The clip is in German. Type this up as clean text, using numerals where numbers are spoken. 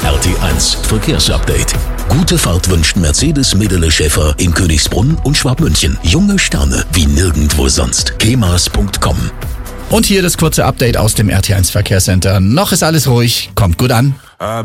RT1 Verkehrsupdate. Gute Fahrt wünscht Mercedes Medele Schäfer in Königsbrunn und Schwabmünchen. Junge Sterne wie nirgendwo sonst. kemas.com. Und hier das kurze Update aus dem RT1 Verkehrscenter. Noch ist alles ruhig, kommt gut an.